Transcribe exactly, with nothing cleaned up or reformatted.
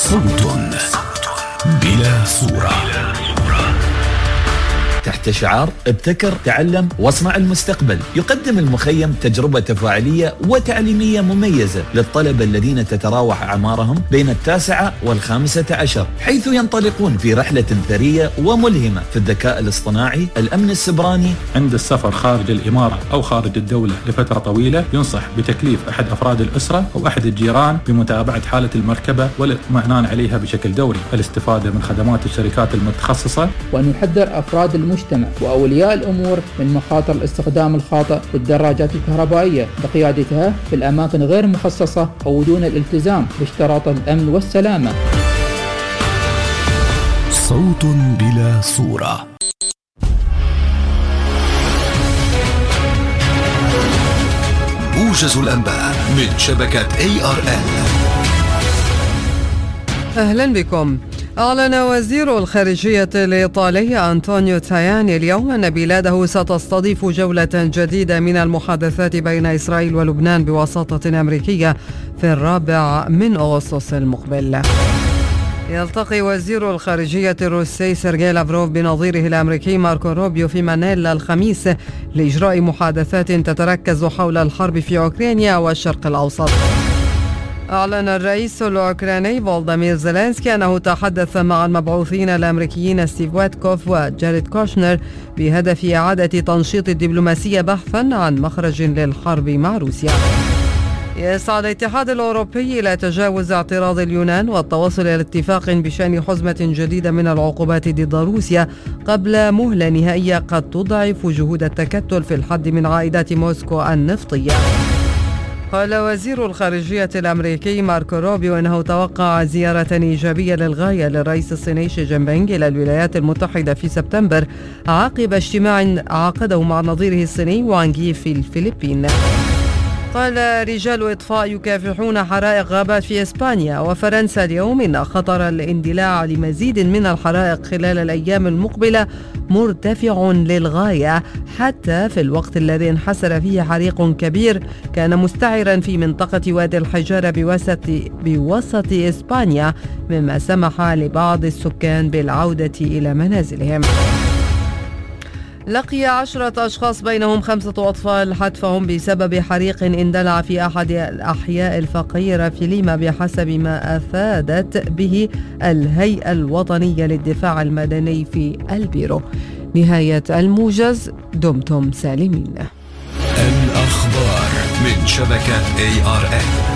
صوت بلا صورة. تحت شعار ابتكر تعلم واصنع المستقبل، يقدم المخيم تجربة تفاعلية وتعليمية مميزة للطلبة الذين تتراوح أعمارهم بين التاسعة والخامسة عشر، حيث ينطلقون في رحلة ثرية وملهمة في الذكاء الاصطناعي، الأمن السبراني. عند السفر خارج الإمارة أو خارج الدولة لفترة طويلة ينصح بتكليف أحد أفراد الأسرة أو أحد الجيران بمتابعة حالة المركبة والاطمئنان عليها بشكل دوري، الاستفادة من خدمات الشركات المتخصصة، وأن يحذر أفراد المجتمع وأولياء الأمور من مخاطر الاستخدام الخاطئ للدراجات الكهربائية بقيادتها في الأماكن غير مخصصة أو دون الالتزام باشتراط الأمن والسلامة. صوت بلا صورة. موجز الأنباء من شبكة إيه آر إل. أهلا بكم. أعلن وزير الخارجية الإيطالي أنطونيو تاياني اليوم أن بلاده ستستضيف جولة جديدة من المحادثات بين إسرائيل ولبنان بوساطة أمريكية في الرابع من أغسطس المقبل. يلتقي وزير الخارجية الروسي سيرجي لافروف بنظيره الأمريكي ماركو روبيو في مانيلا الخميس لإجراء محادثات تتركز حول الحرب في أوكرانيا والشرق الأوسط. أعلن الرئيس الأوكراني فولوديمير زيلينسكي أنه تحدث مع المبعوثين الأمريكيين ستيف ويتكوف وجاريد كوشنر بهدف إعادة تنشيط الدبلوماسية بحثا عن مخرج للحرب مع روسيا. يسعى الاتحاد الأوروبي إلى تجاوز اعتراض اليونان والتوصل إلى اتفاق بشأن حزمة جديدة من العقوبات ضد روسيا قبل مهلة نهائية قد تضعف جهود التكتل في الحد من عائدات موسكو النفطية. قال وزير الخارجية الأمريكي ماركو روبيو أنه توقع زيارة إيجابية للغاية للرئيس الصيني شي جين بينغ إلى الولايات المتحدة في سبتمبر عقب اجتماع عقده مع نظيره الصيني وانغ يي في الفلبين. قال رجال إطفاء يكافحون حرائق غابات في إسبانيا وفرنسا اليوم إن خطر الاندلاع لمزيد من الحرائق خلال الأيام المقبلة مرتفع للغاية، حتى في الوقت الذي انحسر فيه حريق كبير كان مستعرا في منطقة وادي الحجارة بوسط, بوسط إسبانيا، مما سمح لبعض السكان بالعودة إلى منازلهم. لقي عشرة أشخاص بينهم خمسة أطفال حتفهم بسبب حريق اندلع في أحد الأحياء الفقيرة في ليما بحسب ما أفادت به الهيئة الوطنية للدفاع المدني في البيرو. نهاية الموجز، دمتم سالمين. الأخبار من شبكة إيه آر إل.